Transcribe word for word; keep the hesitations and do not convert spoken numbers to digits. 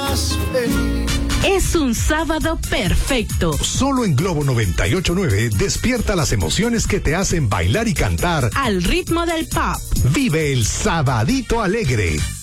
más feliz. Es un sábado perfecto. Solo en Globo noventa y ocho punto nueve despierta las emociones que te hacen bailar y cantar al ritmo del pop. Vive el Sabadito Alegre.